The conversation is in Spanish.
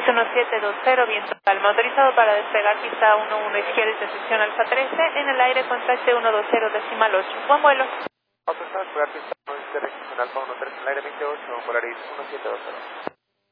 1720, viento calma, autorizado para despegar pista 11 izquierda y sección alfa 13, en el aire contacte 120 decimal 8, buen vuelo. Autorizado a despegar pista 1 izquierda y sección alfa 13 en el aire 28, Polaris 1720.